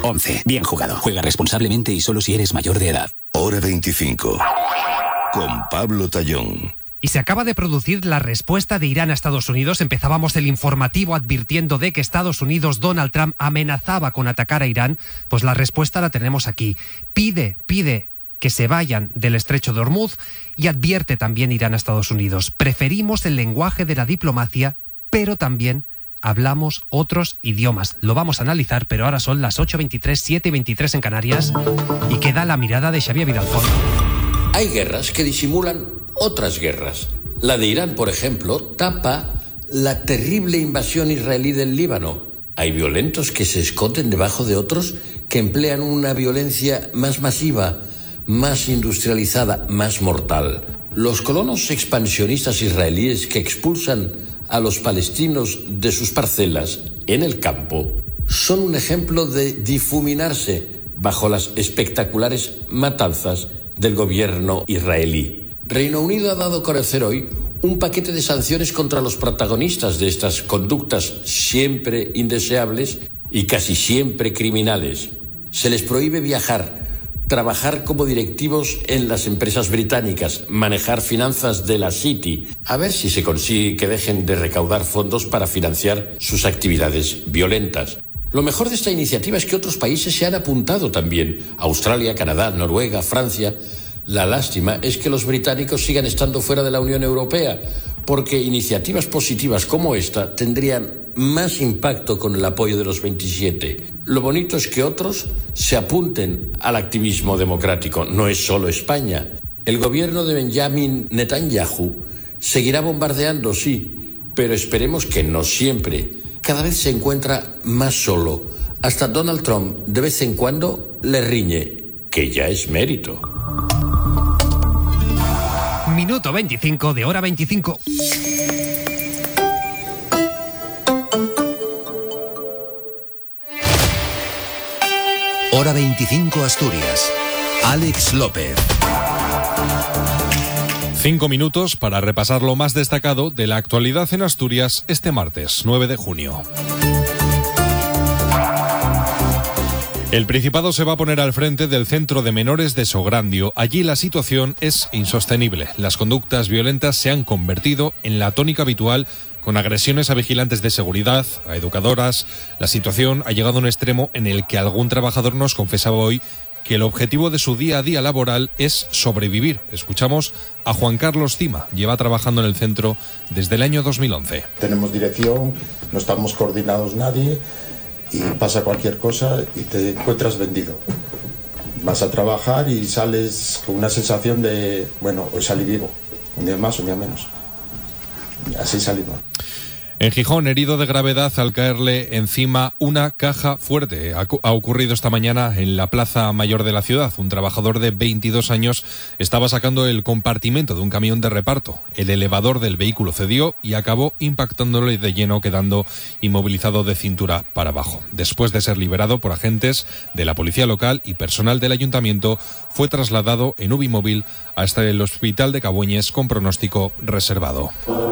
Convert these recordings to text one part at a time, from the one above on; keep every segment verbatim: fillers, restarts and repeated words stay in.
once. Bien jugado. Juega responsablemente y solo si eres mayor de edad. Hora veinticinco. Con Pablo Tallón. Y se acaba de producir la respuesta de Irán a Estados Unidos. Empezábamos el informativo advirtiendo de que Estados Unidos, Donald Trump, amenazaba con atacar a Irán. Pues la respuesta la tenemos aquí. Pide, pide que se vayan del estrecho de Hormuz y advierte también Irán a Estados Unidos. Preferimos el lenguaje de la diplomacia, pero también hablamos otros idiomas. Lo vamos a analizar, pero ahora son las ocho veintitrés, siete y veintitrés en Canarias y queda la mirada de Xavier Vidalfón. Hay guerras que disimulan otras guerras. La de Irán, por ejemplo, tapa la terrible invasión israelí del Líbano. Hay violentos que se esconden debajo de otros que emplean una violencia más masiva, más industrializada, más mortal. Los colonos expansionistas israelíes que expulsan a los palestinos de sus parcelas en el campo son un ejemplo de difuminarse bajo las espectaculares matanzas del gobierno israelí. Reino Unido ha dado a conocer hoy un paquete de sanciones contra los protagonistas de estas conductas siempre indeseables y casi siempre criminales. Se les prohíbe viajar, trabajar como directivos en las empresas británicas, manejar finanzas de la City, a ver si se consigue que dejen de recaudar fondos para financiar sus actividades violentas. Lo mejor de esta iniciativa es que otros países se han apuntado también. Australia, Canadá, Noruega, Francia. La lástima es que los británicos sigan estando fuera de la Unión Europea, porque iniciativas positivas como esta tendrían más impacto con el apoyo de los veintisiete. Lo bonito es que otros se apunten al activismo democrático. No es solo España. El gobierno de Benjamin Netanyahu seguirá bombardeando, sí, pero esperemos que no siempre. Cada vez se encuentra más solo. Hasta Donald Trump de vez en cuando le riñe, que ya es mérito. Minuto veinticinco de hora veinticinco. Hora veinticinco Asturias. Alex López. Cinco minutos para repasar lo más destacado de la actualidad en Asturias este martes, nueve de junio. El Principado se va a poner al frente del centro de menores de Sograndio. Allí la situación es insostenible. Las conductas violentas se han convertido en la tónica habitual, con agresiones a vigilantes de seguridad, a educadoras. La situación ha llegado a un extremo en el que algún trabajador nos confesaba hoy que el objetivo de su día a día laboral es sobrevivir. Escuchamos a Juan Carlos Cima. Lleva trabajando en el centro desde el año dos mil once. Tenemos dirección, no estamos coordinados nadie y pasa cualquier cosa y te encuentras vendido. Vas a trabajar y sales con una sensación de, bueno, hoy salí vivo, un día más, un día menos. Así salimos. En Gijón, herido de gravedad al caerle encima una caja fuerte. Ha, ha ocurrido esta mañana en la Plaza Mayor de la ciudad. Un trabajador de veintidós años estaba sacando el compartimento de un camión de reparto. El elevador del vehículo cedió y acabó impactándole de lleno, quedando inmovilizado de cintura para abajo. Después de ser liberado por agentes de la policía local y personal del ayuntamiento, fue trasladado en U B I móvil hasta el hospital de Cabueñes con pronóstico reservado.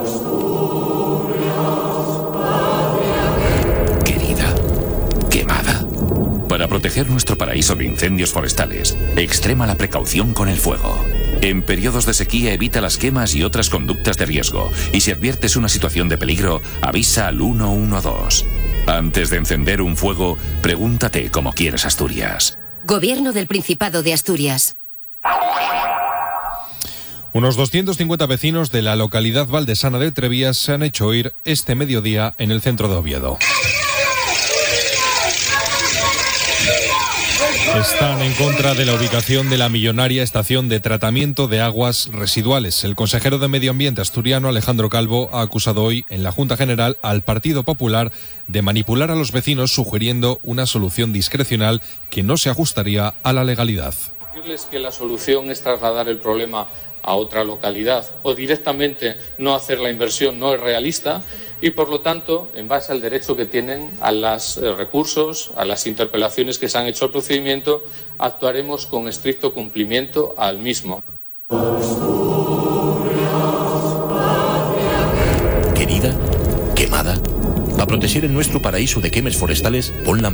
Para proteger nuestro paraíso de incendios forestales, extrema la precaución con el fuego. En periodos de sequía evita las quemas y otras conductas de riesgo. Y si adviertes una situación de peligro, avisa al uno uno dos. Antes de encender un fuego, pregúntate cómo quieres Asturias. Gobierno del Principado de Asturias. Unos doscientos cincuenta vecinos de la localidad valdesana de Trevías se han hecho oír este mediodía en el centro de Oviedo. Están en contra de la ubicación de la millonaria estación de tratamiento de aguas residuales. El consejero de Medio Ambiente asturiano, Alejandro Calvo, ha acusado hoy en la Junta General al Partido Popular de manipular a los vecinos, sugiriendo una solución discrecional que no se ajustaría a la legalidad. Decirles que la solución es trasladar el problema a otra localidad o directamente no hacer la inversión no es realista. Y, por lo tanto, en base al derecho que tienen, a los eh, recursos, a las interpelaciones que se han hecho al procedimiento, actuaremos con estricto cumplimiento al mismo. Querida, quemada, para proteger en nuestro paraíso de quemes forestales, pon la